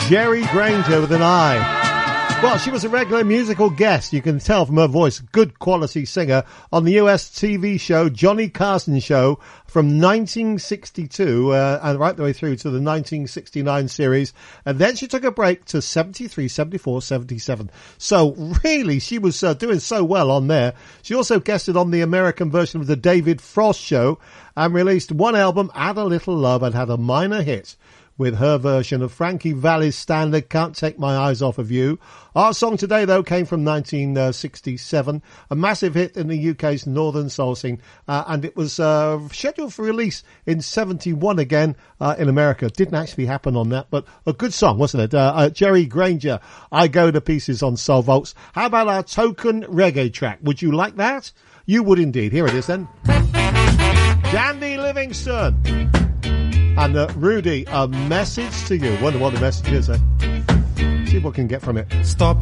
Jerry Granger with an I. Well, she was a regular musical guest, you can tell from her voice, good quality singer, on the US TV show Johnny Carson Show from 1962 and right the way through to the 1969 series. And then she took a break to 73, 74, 77. So really, she was doing so well on there. She also guested on the American version of the David Frost Show and released one album, Add a Little Love, and had a minor hit with her version of Frankie Valli's standard Can't Take My Eyes Off of You. Our song today, though, came from 1967, a massive hit in the UK's Northern Soul scene, and it was scheduled for release in 71 again in America. Didn't actually happen on that, but a good song, wasn't it? Jerry Granger, I Go to Pieces on Soul Vaults. How about our token reggae track? Would you like that? You would indeed. Here it is then. Dandy Livingstone. And Rudy, a message to you. Wonder what the message is, eh? See what we can get from it. Stop